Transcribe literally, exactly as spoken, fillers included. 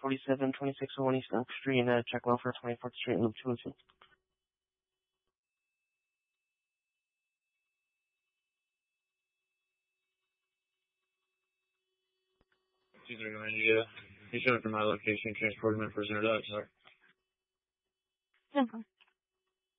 forty-seven twenty-six oh one East Oak Street, and uh, check well for twenty-fourth Street, Loop two oh two. two three nine, yeah. You showed up to my location, transporting my prisoner to that car. Okay.